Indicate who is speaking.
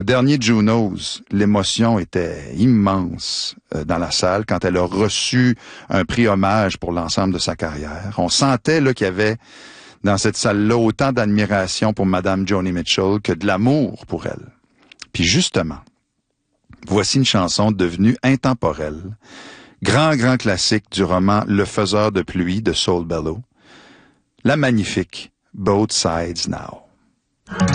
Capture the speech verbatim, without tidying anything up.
Speaker 1: Dernier Junos, l'émotion était immense euh, dans la salle quand elle a reçu un prix hommage pour l'ensemble de sa carrière. On sentait là qu'il y avait dans cette salle-là autant d'admiration pour Madame Joni Mitchell que de l'amour pour elle. Puis justement, voici une chanson devenue intemporelle, grand, grand classique du roman Le Faiseur de pluie de Saul Bellow, la magnifique Both Sides Now.